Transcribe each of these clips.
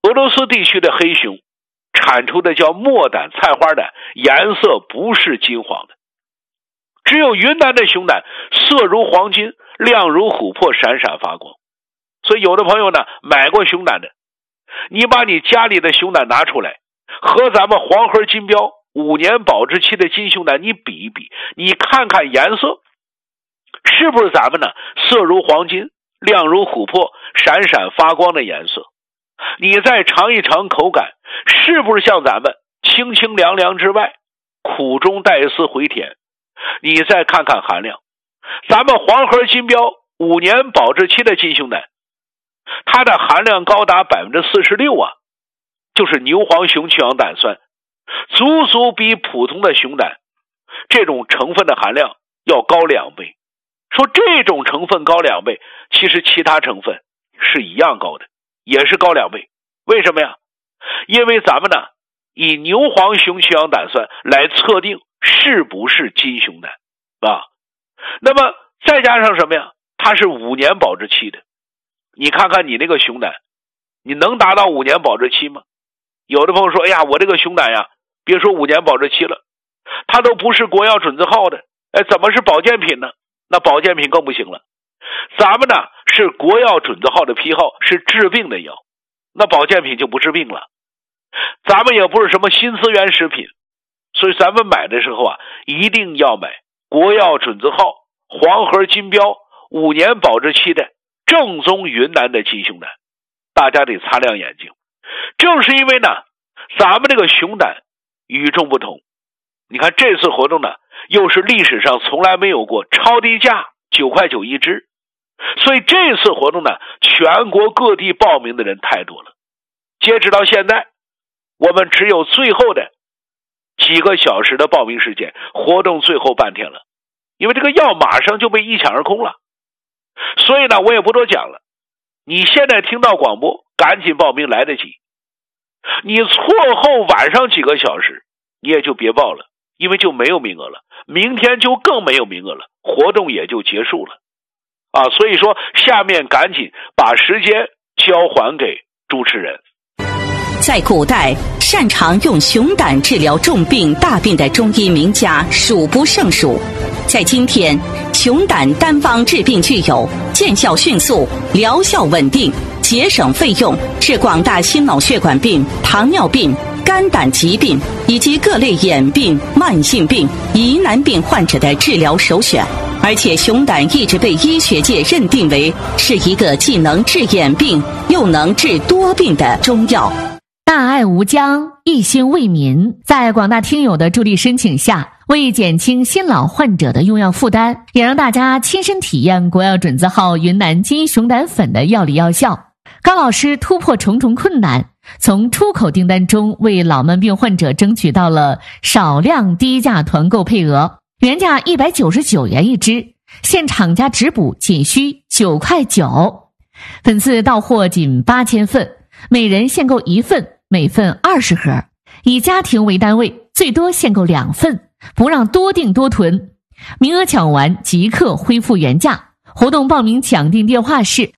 俄罗斯地区的黑熊产出的叫墨胆菜花胆，颜色不是金黄的。只有云南的熊胆色如黄金，亮如琥珀，闪闪发光。所以有的朋友呢买过熊胆的，你把你家里的熊胆拿出来和咱们黄河金标5年保质期的金熊胆你比一比，你看看颜色是不是咱们呢色如黄金，亮如琥珀，闪闪发光的颜色。你再尝一尝口感，是不是像咱们清清凉凉之外苦中带丝回甜。你再看看含量，咱们黄河金标5年保质期的金熊胆，它的含量高达 46% 啊，就是牛黄熊去氧胆酸，足足比普通的熊胆这种成分的含量要高2倍。说这种成分高2倍，其实其他成分是一样高的，也是高2倍。为什么呀？因为咱们呢以牛黄熊去氧胆酸来测定是不是金熊胆啊。那么再加上什么呀？它是5年保质期的。你看看你那个熊胆，你能达到5年保质期吗？有的朋友说，哎呀，我这个熊胆呀，别说5年保质期了，它都不是国药准字号的，怎么是保健品呢？那保健品更不行了。咱们呢是国药准字号的批号，是治病的药，那保健品就不治病了。咱们也不是什么新资源食品，所以咱们买的时候啊，一定要买国药准字号黄河金标5年保质期的正宗云南的金熊胆，大家得擦亮眼睛。正是因为呢咱们这个熊胆与众不同，你看这次活动呢又是历史上从来没有过超低价9块9一只，所以这次活动呢全国各地报名的人太多了。截止到现在，我们只有最后的几个小时的报名时间，活动最后半天了，因为这个药马上就被一抢而空了。所以呢我也不多讲了，你现在听到广播赶紧报名，来得及。你错后晚上几个小时你也就别报了，因为就没有名额了，明天就更没有名额了，活动也就结束了啊。所以说下面赶紧把时间交还给主持人。 在古代，擅长用熊胆治疗重病大病的中医名家数不胜数。在今天，熊胆单方治病具有见效迅速、疗效稳定、节省费用，是广大心脑血管病、糖尿病、肝胆疾病以及各类眼病、慢性病、疑难病患者的治疗首选。而且熊胆一直被医学界认定为是一个既能治眼病又能治多病的中药。 大爱无疆，一心为民，在广大听友的助力申请下，为减轻新老患者的用药负担，也让大家亲身体验国药准字号云南金熊胆粉的药理药效，高老师突破重重困难，从出口订单中为老慢病患者争取到了少量低价团购配额，原价199元一支，现厂家直补仅需9块9，粉次到货仅8000份，每人限购1份，每份20盒，以家庭为单位，最多限购2份，不让多订多囤，名额抢完即刻恢复原价。活动报名抢订电话是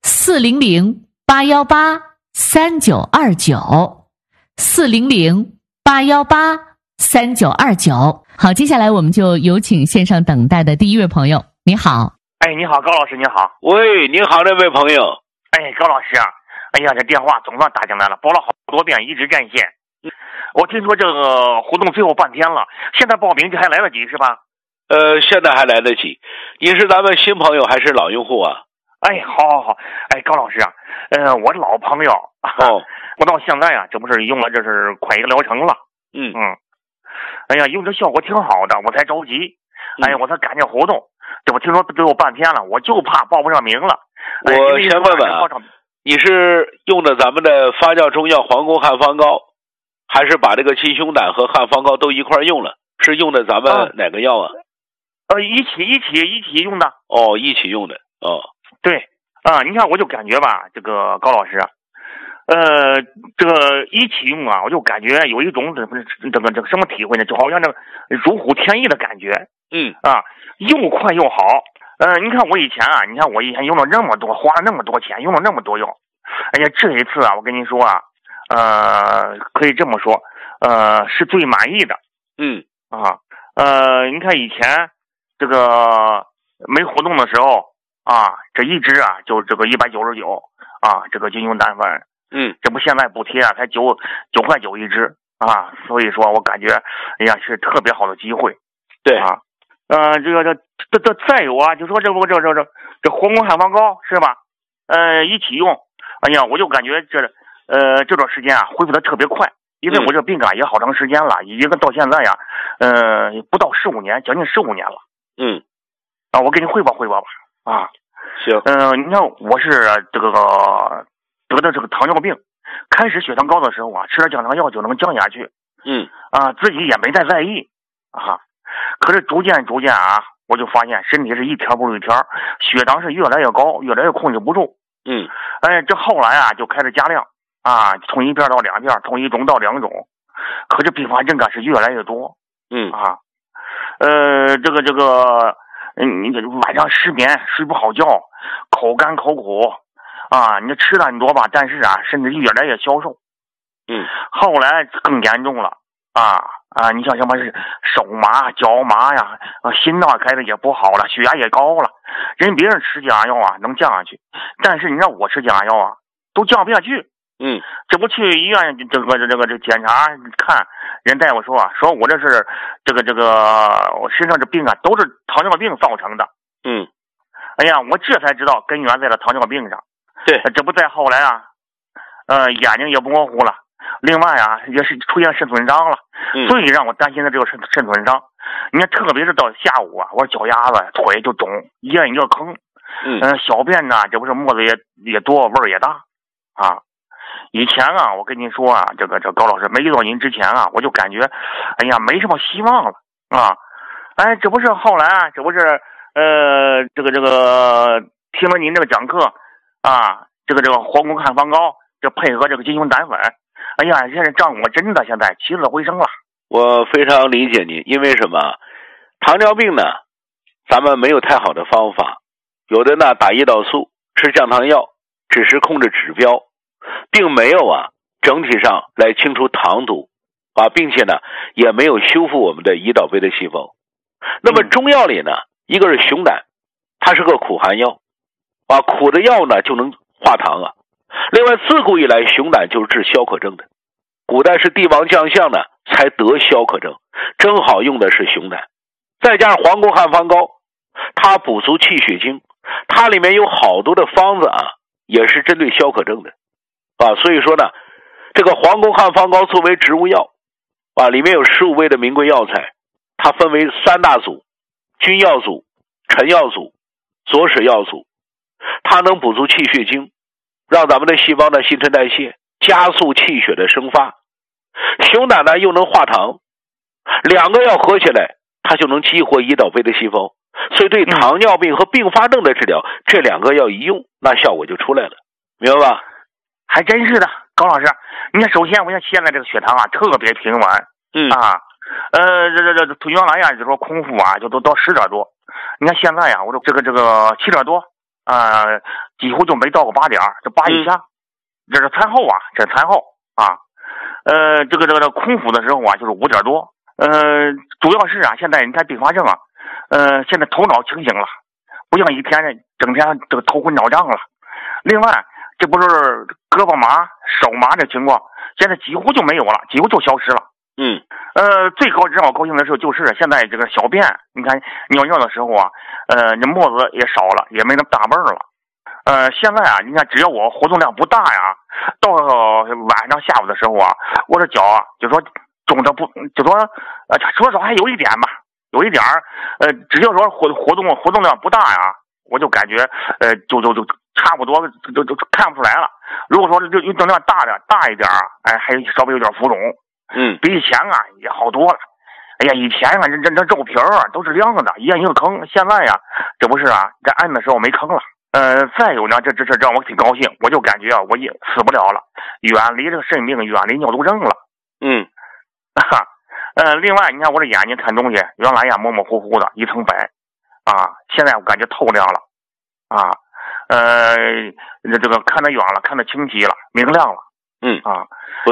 400-818-3929 400-818-3929。好，接下来我们就有请线上等待的第一位朋友。你好。 你好，高老师，你好。 喂，你好，这位朋友。 高老师啊，这电话总算打进来了，拨了好多遍，一直占线。我听说这个活动最后半天了，现在报名这还来得及是吧？ 现在还来得及。你是咱们新朋友还是老用户啊？ 好。高老师啊，我是老朋友。我到现在啊，这不是用了这是快1个疗程了。用这效果挺好的，我才着急。我才赶紧活动。这我听说最后半天了，我就怕报不上名了。 我先问问啊，你是用的咱们的发酵中药黄宫汉方膏，还是把这个金熊胆和汉方膏都一块用了？是用的咱们哪个药啊？ 一起用的。 一起用的。 对你看我就感觉吧，这个高老师啊，这个一起用啊，我就感觉有一种这个什么体会呢？就好像这个如虎添翼的感觉。又快又好。你看我以前用了那么多，花了那么多钱，用了那么多药。这一次啊，我跟您说啊， 可以这么说，是最满意的。你看以前这个没活动的时候啊，这一支啊就这个199啊，这个金雄单粉。这不现在补贴啊，才9块9一支啊，所以说我感觉哎呀是特别好的机会。 对啊，这再有啊，就说这黄宫汉方膏是吧？一起用，哎呀，我就感觉这段时间啊恢复的特别快，因为我这病感也好长时间了，已经到现在呀，不到15年，将近15年了。我给你汇报汇报吧。啊， 行。 你看我是这个得的这个糖尿病，开始血糖高的时候啊，吃点降糖药就能降下去。自己也没太在意啊。可是逐渐啊，我就发现身体是一天不如一天，血糖是越来越高，越来越控制不住。这后来啊就开始加量啊，从1片到2片，从1种到2种。可是并发症感是越来越多。你晚上失眠，睡不好觉，口干口苦啊，你吃的很多吧，但是啊身体越来越消瘦。后来更严重了你像什么是手麻、脚麻呀，心脏开始也不好了，血压也高了。别人吃降压药啊能降下去，但是你让我吃降压药啊都降不下去。这不去医院这检查看，人大夫说我这是我身上这病啊都是糖尿病造成的。哎呀，我这才知道根源在了糖尿病上。 对， 这不再后来啊，眼睛也模糊了，另外啊也是出现肾损伤了。最让我担心的这个肾损伤，你看特别是到下午啊，我脚丫子腿就肿，一个坑。小便呢这不是沫子也多，味儿也大啊。以前啊，我跟您说啊，这高老师没遇到您之前啊，我就感觉，哎呀，没什么希望了啊。这不是后来啊，这不是听了您这个讲课啊，这个黄宫汉方膏，这配合这个金雄胆粉，哎呀，现在让我真的现在起死回生了。 我非常理解您，因为什么？糖尿病呢，咱们没有太好的方法，有的呢打胰岛素，吃降糖药，只是控制指标。并没有整体上来清除糖毒并且呢也没有修复我们的胰岛杯的细胞。那么中药里呢，一个是熊胆，它是个苦寒药苦的药呢就能化糖另外自古以来熊胆就是治消渴症的，古代是帝王将相呢才得消渴症，正好用的是熊胆。再加上黄宫汉方膏，它补足气血经，它里面有好多的方子也是针对消渴症的所以说呢，这个黄宫汉方膏作为植物药里面有15味的名贵药材，它分为3大组：君药组、臣药组、佐使药组。它能补足气血经，让咱们的细胞呢新陈代谢，加速气血的生发。熊胆呢又能化糖，2个药合起来，它就能激活胰岛杯的细胞。所以对糖尿病和并发症的治疗，这2个药一用，那效果就出来了，明白吧？ 还真是的，高老师，你看，首先我现在这个血糖特别平稳。原来呀就说空腹就都到10点多，你看现在呀，我这个7点多几乎就没到过8点，这8以下。这是餐后这是餐后这个空腹的时候就是5点多。主要是现在你看并发症现在头脑清醒了，不像以前整天这个头昏脑胀了。另外这不是胳膊麻、手麻的情况，现在几乎就没有了，几乎就消失了。最让我高兴的时候就是现在这个小便，你看尿的时候那沫子也少了，也没那么大味儿了。现在你看只要我活动量不大到晚上下午的时候我这脚就说肿着不，就说说实话还有一点吧，有一点只要说活动量不大我就感觉就差不多就看不出来了。如果说这运动量大一点还稍微有点浮肿。比以前也好多了。哎呀，以前这肉皮都是亮的，一个坑，现在这不是这按的时候没坑了。再有呢，这让我挺高兴，我就感觉我也死不了了，远离这个肾病，远离尿毒症了。另外你看我这眼睛看东西，原来模模糊糊的一层白现在我感觉透亮了这个看得远了，看得清晰了，明亮了嗯啊，